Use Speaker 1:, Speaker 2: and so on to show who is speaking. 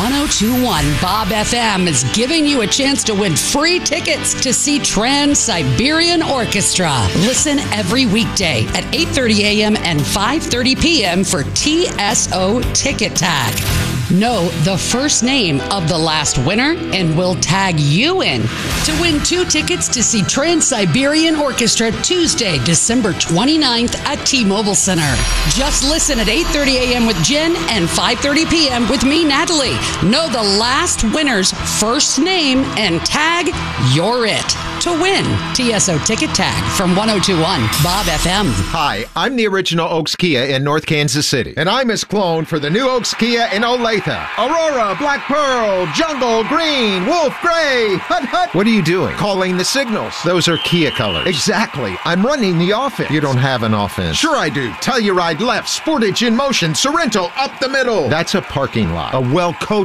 Speaker 1: 1021 Bob FM is giving you a chance to win free tickets to see Trans-Siberian Orchestra. Listen every weekday at 8:30 a.m. and 5:30 p.m. for TSO Ticket Tag. Know the first name of the last winner and we'll tag you in to win 2 tickets to see Trans-Siberian Orchestra Tuesday, December 29th at T-Mobile Center. Just listen at 8:30 a.m. with Jen and 5:30 p.m. with me, Natalie. Know the last winner's first name and tag you're it to win TSO Ticket Tag from 1021 Bob FM.
Speaker 2: Hi, I'm the original Oaks Kia in North Kansas City, and I'm his clone for the new Oaks Kia in Olathe. Aurora, Black Pearl, Jungle, Green, Wolf, Gray, Hut Hut. What are you doing? Calling the signals. Those are Kia colors. Exactly. I'm running the offense. You don't have an offense. Sure I do. Telluride left, Sportage in motion, Sorrento up the middle. That's a parking lot. A well-coached